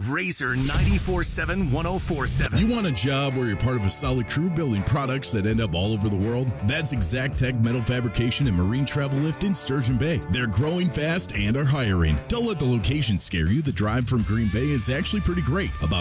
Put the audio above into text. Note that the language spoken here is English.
Razor 94.7 104.7. You want a job where you're part of a solid crew building products that end up all over the world? That's Exactech Metal Fabrication and Marine Travel Lift in Sturgeon Bay. They're growing fast and are hiring. Don't let the location scare you. The drive from Green Bay is actually pretty great. About